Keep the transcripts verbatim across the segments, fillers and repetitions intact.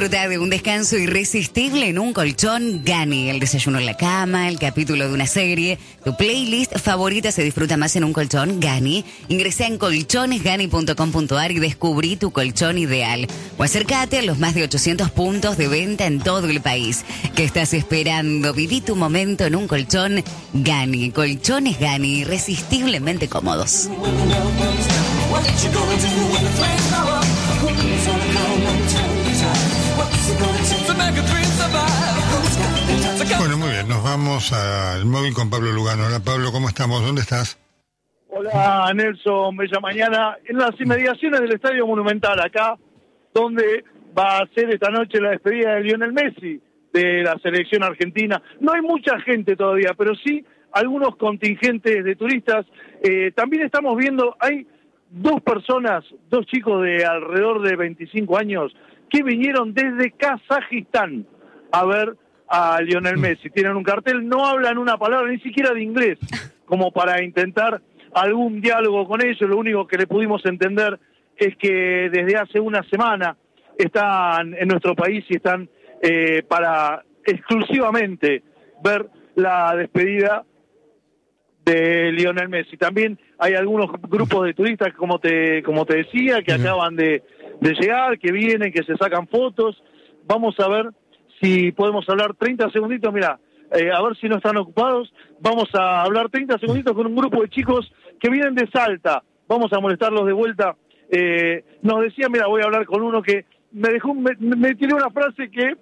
Disfruta de un descanso irresistible en un colchón Gani. El desayuno en la cama, el capítulo de una serie. Tu playlist favorita se disfruta más en un colchón Gani. Ingresa en colchones gani punto com punto a r y descubrí tu colchón ideal. O acércate a los más de ochocientos puntos de venta en todo el país. ¿Qué estás esperando? Viví tu momento en un colchón Gani. Colchones Gani, irresistiblemente cómodos. Bueno, muy bien, nos vamos al móvil con Pablo Lugano. Hola Pablo, ¿cómo estamos? ¿Dónde estás? Hola Nelson, bella mañana. En las inmediaciones del Estadio Monumental, acá, donde va a ser esta noche la despedida de Lionel Messi de la selección argentina. No hay mucha gente todavía, pero sí algunos contingentes de turistas. Eh, también estamos viendo, hay dos personas, dos chicos de alrededor de veinticinco años, que vinieron desde Kazajistán a ver a Lionel Messi. Tienen un cartel, no hablan una palabra, ni siquiera de inglés, como para intentar algún diálogo con ellos. Lo único que le pudimos entender es que desde hace una semana están en nuestro país y están eh, para exclusivamente ver la despedida de Lionel Messi. También hay algunos grupos de turistas, como te como te decía, que acaban de, de llegar, que vienen, que se sacan fotos. Vamos a ver si podemos hablar treinta segunditos, mira, eh, a ver si no están ocupados. Vamos a hablar treinta segunditos con un grupo de chicos que vienen de Salta. Vamos a molestarlos de vuelta. Eh, nos decía, mira, voy a hablar con uno que me dejó, me, me tiró una frase que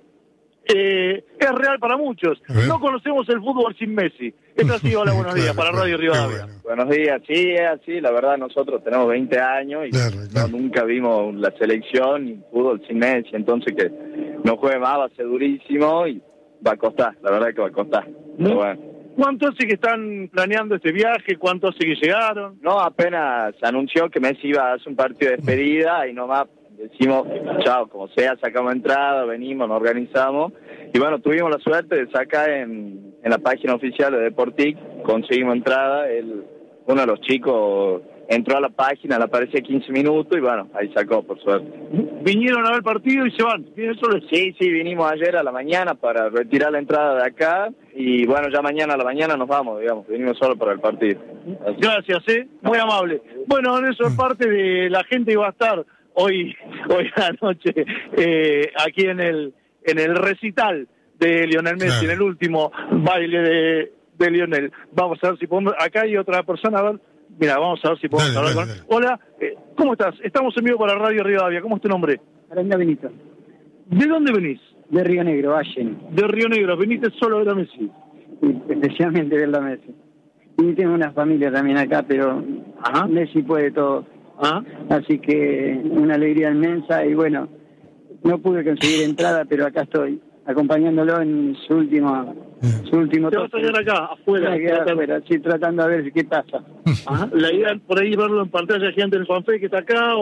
eh, es real para muchos. No conocemos el fútbol sin Messi. Es así. Hola, buenos días, para Radio Rivadavia. Bueno. Buenos días, sí, es así. La verdad, nosotros tenemos veinte años y claro, claro. No, nunca vimos la selección ni fútbol sin Messi. Entonces, que no juegue más va a ser durísimo y va a costar. La verdad que va a costar. Pero bueno. ¿Cuánto hace que están planeando este viaje? ¿Cuánto hace que llegaron? No, apenas se anunció que Messi iba a hacer un partido de despedida y nomás decimos, chao, como sea, sacamos entrada, venimos, nos organizamos. Y bueno, tuvimos la suerte de sacar en, en la página oficial de Deportic, conseguimos entrada. El, uno de los chicos entró a la página, le aparecía quince minutos y bueno, ahí sacó, por suerte. ¿Vinieron a ver el partido y se van? Solo? Sí, sí, vinimos ayer a la mañana para retirar la entrada de acá y bueno, ya mañana a la mañana nos vamos, digamos, vinimos solo para el partido. Así. Gracias, eh, muy amable. Bueno, eso es parte de la gente que va a estar hoy hoy a la noche eh, aquí en el en el recital de Lionel Messi, claro. En el último baile de, de Lionel. Vamos a ver si podemos, acá hay otra persona, a ver, mira, vamos a ver si podemos dale, hablar dale, con dale. Hola, eh, ¿cómo estás? Estamos en vivo para Radio Rivadavia, ¿cómo es tu nombre? Aranda Benito. ¿De dónde venís? De Río Negro, Allen. De Río Negro, ¿viniste solo a ver a Messi? Sí, especialmente ver a Messi. Y tengo una familia también acá, pero Ajá. Messi puede todo. ¿Ah? Así que una alegría inmensa y bueno, no pude conseguir entrada, pero acá estoy, acompañándolo en su último su último toque. Te vas a quedar acá, afuera. Tratando... afuera, sí, tratando de ver qué pasa. Ajá. La idea por ahí verlo en pantalla gigante en Juanfe, que está acá.